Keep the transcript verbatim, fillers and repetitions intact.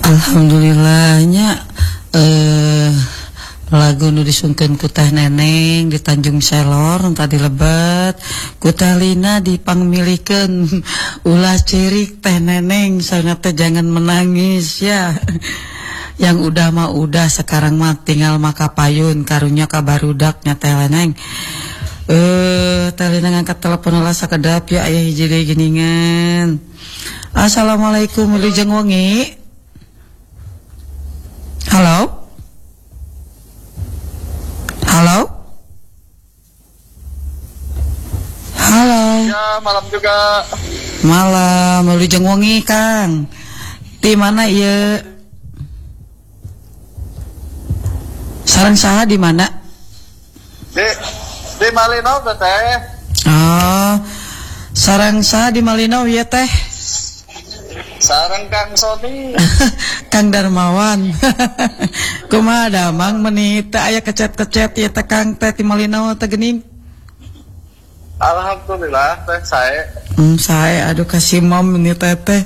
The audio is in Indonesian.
Alhamdulillahnya eh lagu nu disungkeun ku Teh Neneng di Tanjung Selor tadi lebat ku Teh Lina dipangmilikeun ulah cirik Teh Neneng soalnya teh jangan menangis ya. Yang udah mah udah, sekarang mah tinggal maka payun karunya ka barudaknya Teh Neneng. Eh Teh Lina ngangkat telepon ulah sakedap ya aya hiji deui geuningan. Assalamualaikum wilujeng wengi. Halo? Halo? Halo? Ya, malam juga. Malam, wilujeng wengi Kang. Di mana ieu? Sareng saha di mana? Di di Malino teh. Oh. Sareng saha di Malino ieu teh? Sareng Kang Sony. Kang Darmawan. Kumaha damang meuni teh aya kecet-kecet ieu teh Kang teh ti Malino teh geuning? Alhamdulillah teh sae. Hmm, sae aduh kasih mom meuni teh teh.